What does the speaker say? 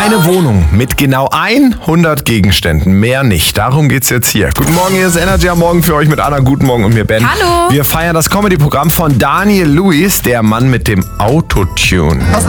Eine Wohnung mit genau 100 Gegenständen, mehr nicht. Darum geht's jetzt hier. Guten Morgen, hier ist Energy am Morgen für euch mit Anna. Guten Morgen und mir Ben. Hallo. Wir feiern das Comedy-Programm von Daniel Lewis, der Mann mit dem Autotune.